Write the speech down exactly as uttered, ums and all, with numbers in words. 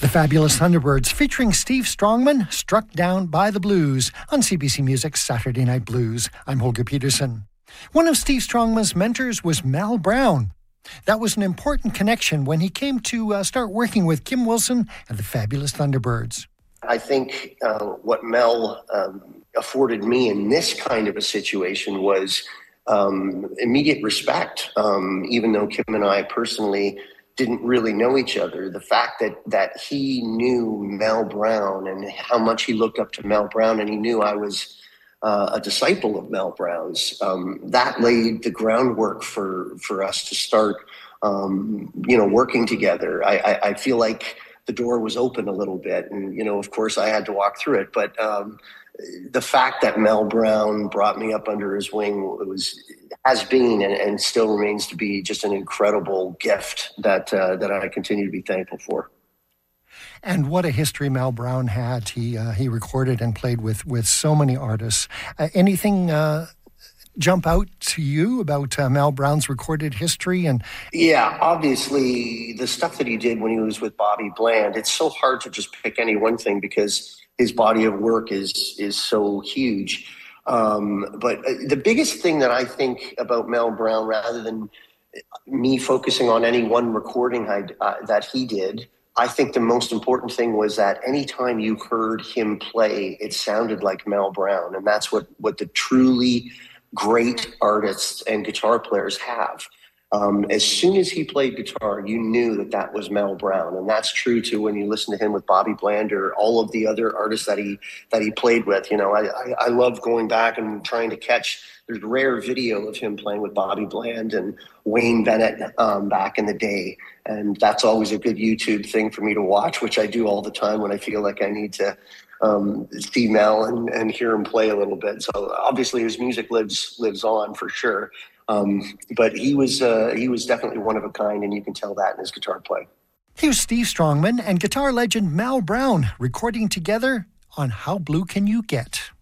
The Fabulous Thunderbirds, featuring Steve Strongman, Struck Down by the Blues on C B C Music's Saturday Night Blues. I'm Holger Peterson. One of Steve Strongman's mentors was Mel Brown. That was an important connection when he came to uh, start working with Kim Wilson and the Fabulous Thunderbirds. I think uh, what Mel um, afforded me in this kind of a situation was um, immediate respect, um, even though Kim and I personally didn't really know each other. The fact that that he knew Mel Brown and how much he looked up to Mel Brown, and he knew I was uh, a disciple of Mel Brown's, um, that laid the groundwork for for us to start, um, you know, working together. I, I, I feel like the door was open a little bit, and you know, of course, I had to walk through it. But um, the fact that Mel Brown brought me up under his wing was. has been and, and still remains to be just an incredible gift that uh, that I continue to be thankful for. And what a history Mel Brown had. He uh, he recorded and played with, with so many artists. Uh, anything uh, jump out to you about uh, Mel Brown's recorded history? And yeah, obviously the stuff that he did when he was with Bobby Bland, it's so hard to just pick any one thing because his body of work is is so huge. Um, but the biggest thing that I think about Mel Brown, rather than me focusing on any one recording I, uh, that he did, I think the most important thing was that anytime you heard him play, it sounded like Mel Brown. And that's what, what the truly great artists and guitar players have. Um, as soon as he played guitar, you knew that that was Mel Brown. And that's true too when you listen to him with Bobby Bland or all of the other artists that he that he played with. You know, I, I, I love going back and trying to catch, there's rare video of him playing with Bobby Bland and Wayne Bennett um, back in the day. And that's always a good YouTube thing for me to watch, which I do all the time when I feel like I need to um, see Mel and, and hear him play a little bit. So obviously his music lives lives on for sure. Um, but he was uh, he was definitely one of a kind, and you can tell that in his guitar play. Here's Steve Strongman and guitar legend Mel Brown recording together on How Blue Can You Get?